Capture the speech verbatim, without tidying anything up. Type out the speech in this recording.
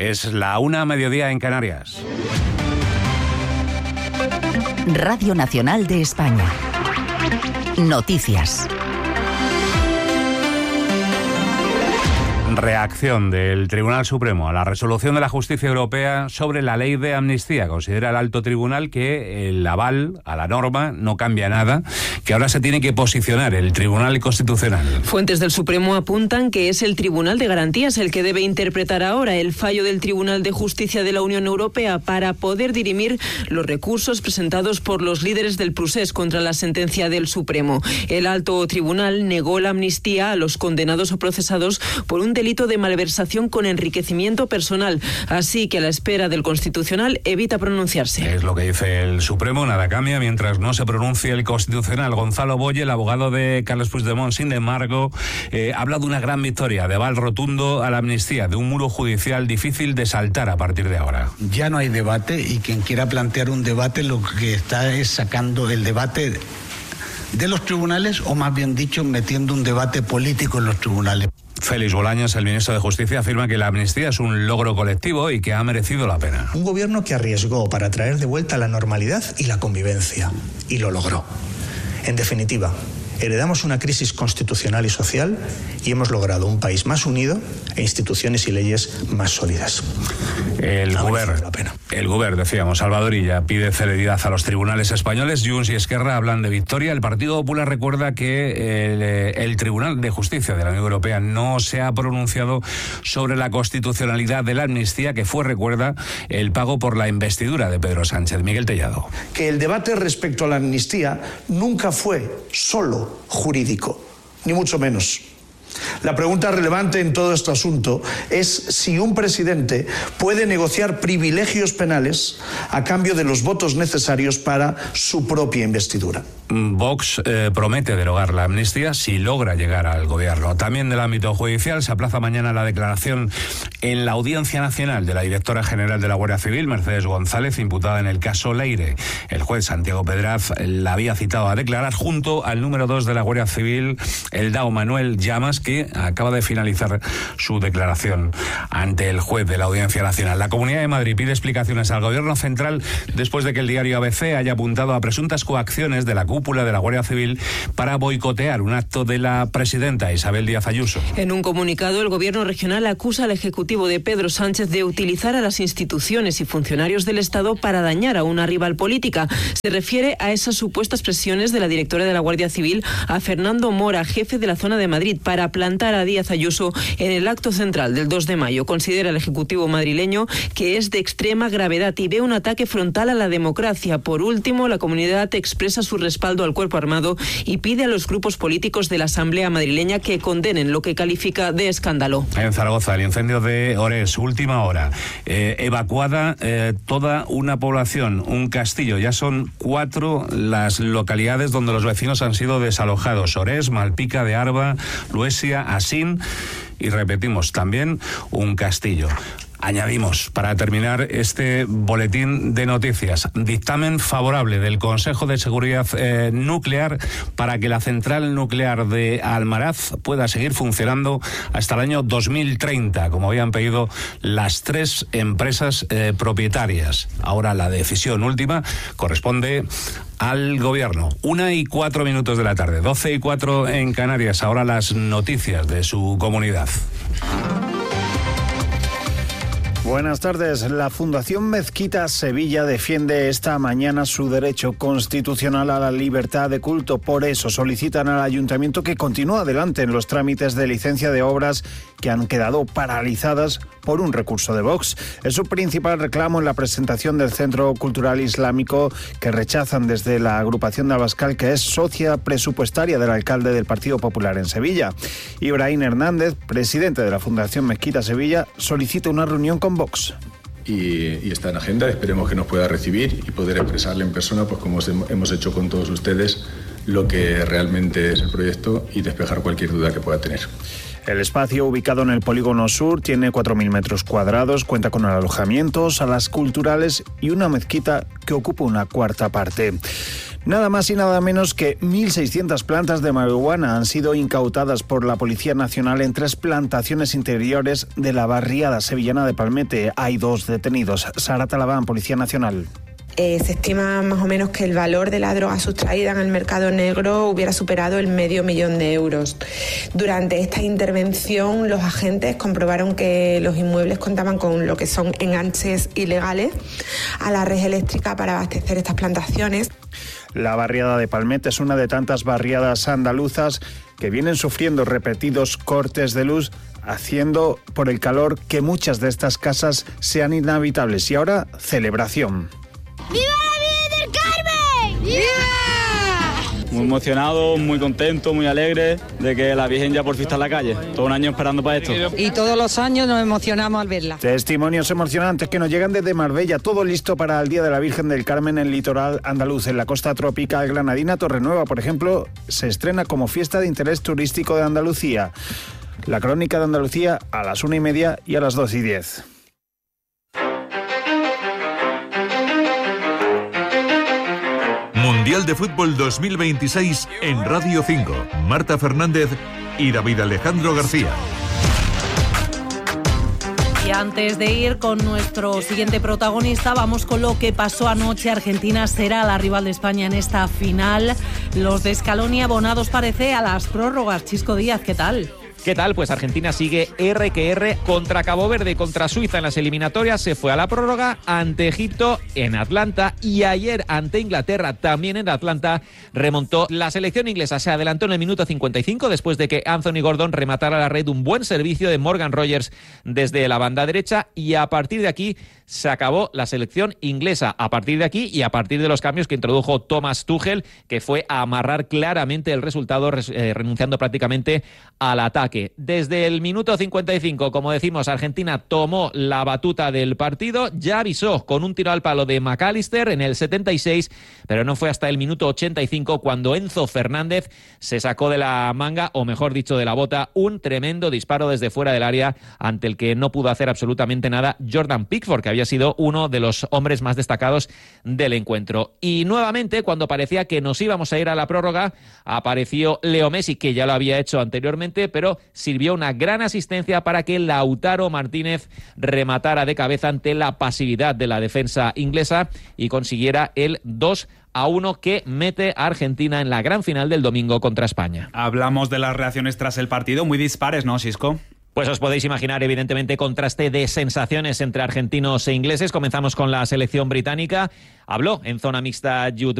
Es la una, mediodía en Canarias. Radio Nacional de España. Noticias. Reacción del Tribunal Supremo a la resolución de la Justicia Europea sobre la ley de amnistía. Considera el alto tribunal que el aval a la norma no cambia nada, que ahora se tiene que posicionar el Tribunal Constitucional. Fuentes del Supremo apuntan que es el Tribunal de Garantías el que debe interpretar ahora el fallo del Tribunal de Justicia de la Unión Europea para poder dirimir los recursos presentados por los líderes del procés contra la sentencia del Supremo. El alto tribunal negó la amnistía a los condenados o procesados por un delito de malversación con enriquecimiento personal, así que a la espera del Constitucional evita pronunciarse. Es lo que dice el Supremo, nada cambia mientras no se pronuncie el Constitucional. Gonzalo Boye, el abogado de Carles Puigdemont, sin embargo, eh, habla de una gran victoria, de aval rotundo a la amnistía, de un muro judicial difícil de saltar a partir de ahora. Ya no hay debate y quien quiera plantear un debate lo que está es sacando el debate de los tribunales, o más bien dicho, metiendo un debate político en los tribunales. Félix Bolaños, el ministro de Justicia, afirma que la amnistía es un logro colectivo y que ha merecido la pena. Un gobierno que arriesgó para traer de vuelta la normalidad y la convivencia, y lo logró. En definitiva, heredamos una crisis constitucional y social y hemos logrado un país más unido e instituciones y leyes más sólidas. El Govern, el Govern, decíamos, Salvador Illa pide celeridad a los tribunales españoles. Junts y Esquerra hablan de victoria. El Partido Popular recuerda que el, el Tribunal de Justicia de la Unión Europea no se ha pronunciado sobre la constitucionalidad de la amnistía, que fue, recuerda, el pago por la investidura de Pedro Sánchez. Miguel Tellado. Que el debate respecto a la amnistía nunca fue solo jurídico, ni mucho menos. La pregunta relevante en todo este asunto es si un presidente puede negociar privilegios penales a cambio de los votos necesarios para su propia investidura. Vox eh, promete derogar la amnistía si logra llegar al gobierno. También del ámbito judicial se aplaza mañana la declaración en la Audiencia Nacional de la directora general de la Guardia Civil, Mercedes González, imputada en el caso Leire. El juez Santiago Pedraz la había citado a declarar junto al número dos de la Guardia Civil, el Dao Manuel Llamas, que acaba de finalizar su declaración ante el juez de la Audiencia Nacional. La Comunidad de Madrid pide explicaciones al Gobierno central después de que el diario A B C haya apuntado a presuntas coacciones de la cúpula de la Guardia Civil para boicotear un acto de la presidenta Isabel Díaz Ayuso. En un comunicado, el Gobierno regional acusa al Ejecutivo de Pedro Sánchez de utilizar a las instituciones y funcionarios del Estado para dañar a una rival política. Se refiere a esas supuestas presiones de la directora de la Guardia Civil a Fernando Mora, jefe de la zona de Madrid, para plantar a Díaz Ayuso en el acto central del dos de mayo. Considera el Ejecutivo madrileño que es de extrema gravedad y ve un ataque frontal a la democracia. Por último, la comunidad expresa su respaldo al cuerpo armado y pide a los grupos políticos de la Asamblea madrileña que condenen lo que califica de escándalo. En Zaragoza, el incendio de Orés, última hora. Eh, evacuada eh, toda una población, un castillo. Ya son cuatro las localidades donde los vecinos han sido desalojados. Orés, Malpica de Arba, Luesia, Asín y, repetimos, también un castillo. Añadimos, para terminar este boletín de noticias, dictamen favorable del Consejo de Seguridad eh, Nuclear para que la central nuclear de Almaraz pueda seguir funcionando hasta el año dos mil treinta, como habían pedido las tres empresas eh, propietarias. Ahora la decisión última corresponde al Gobierno. Una y cuatro minutos de la tarde, doce y cuatro en Canarias. Ahora las noticias de su comunidad. Buenas tardes. La Fundación Mezquita Sevilla defiende esta mañana su derecho constitucional a la libertad de culto. Por eso solicitan al Ayuntamiento que continúe adelante en los trámites de licencia de obras que han quedado paralizadas por un recurso de Vox. Es su principal reclamo en la presentación del Centro Cultural Islámico, que rechazan desde la agrupación de Abascal, que es socia presupuestaria del alcalde del Partido Popular en Sevilla. Ibrahim Hernández, presidente de la Fundación Mezquita Sevilla, solicita una reunión con Vox. Y, y está en agenda, esperemos que nos pueda recibir y poder expresarle en persona, pues como hemos hecho con todos ustedes, lo que realmente es el proyecto y despejar cualquier duda que pueda tener. El espacio, ubicado en el Polígono Sur, tiene cuatro mil metros cuadrados, cuenta con alojamientos, salas culturales y una mezquita que ocupa una cuarta parte. Nada más y nada menos que mil seiscientas plantas de marihuana han sido incautadas por la Policía Nacional en tres plantaciones interiores de la barriada sevillana de Palmete. Hay dos detenidos. Sara Talabán, Policía Nacional. Eh, se estima más o menos que el valor de la droga sustraída en el mercado negro hubiera superado el medio millón de euros. Durante esta intervención, los agentes comprobaron que los inmuebles contaban con lo que son enganches ilegales a la red eléctrica para abastecer estas plantaciones. La barriada de Palmete es una de tantas barriadas andaluzas que vienen sufriendo repetidos cortes de luz, haciendo por el calor que muchas de estas casas sean inhabitables. Y ahora, celebración. ¡Viva la Virgen del Carmen! ¡Viva! Muy emocionado, muy contento, muy alegre de que la Virgen ya por fin está en la calle. Todo un año esperando para esto. Y todos los años nos emocionamos al verla. Testimonios emocionantes que nos llegan desde Marbella. Todo listo para el Día de la Virgen del Carmen en el litoral andaluz. En la costa tropical granadina, Torrenueva, por ejemplo, se estrena como fiesta de interés turístico de Andalucía. La crónica de Andalucía a las una y media y a las dos y diez. Mundial de Fútbol dos mil veintiséis en Radio cinco. Marta Fernández y David Alejandro García. Y antes de ir con nuestro siguiente protagonista, vamos con lo que pasó anoche. Argentina será la rival de España en esta final. Los de Scaloni abonados, parece, a las prórrogas. Chisco Díaz, ¿qué tal? ¿Qué tal? Pues Argentina sigue R que R contra Cabo Verde, contra Suiza en las eliminatorias, se fue a la prórroga, ante Egipto en Atlanta y ayer ante Inglaterra también en Atlanta remontó. La selección inglesa se adelantó en el minuto cincuenta y cinco después de que Anthony Gordon rematara la red, un buen servicio de Morgan Rogers desde la banda derecha, y a partir de aquí se acabó la selección inglesa. A partir de aquí y a partir de los cambios que introdujo Thomas Tuchel, que fue a amarrar claramente el resultado, eh, renunciando prácticamente al ataque. Desde el minuto cincuenta y cinco, como decimos, Argentina tomó la batuta del partido, ya avisó con un tiro al palo de McAllister en el setenta y seis, pero no fue hasta el minuto ochenta y cinco cuando Enzo Fernández se sacó de la manga, o mejor dicho, de la bota, un tremendo disparo desde fuera del área ante el que no pudo hacer absolutamente nada Jordan Pickford, que había sido uno de los hombres más destacados del encuentro. Y nuevamente, cuando parecía que nos íbamos a ir a la prórroga, apareció Leo Messi, que ya lo había hecho anteriormente, pero sirvió una gran asistencia para que Lautaro Martínez rematara de cabeza ante la pasividad de la defensa inglesa y consiguiera el dos a uno que mete a Argentina en la gran final del domingo contra España. Hablamos de las reacciones tras el partido, muy dispares, ¿no, Xisco? Pues os podéis imaginar, evidentemente, contraste de sensaciones entre argentinos e ingleses. Comenzamos con la selección británica. Habló en zona mixta Jude